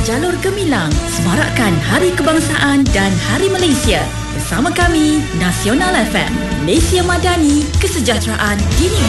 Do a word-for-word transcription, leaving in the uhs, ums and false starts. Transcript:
Jalur Gemilang semarakkan Hari Kebangsaan dan Hari Malaysia. Bersama kami, Nasional F M, Malaysia Madani, Kesejahteraan Dini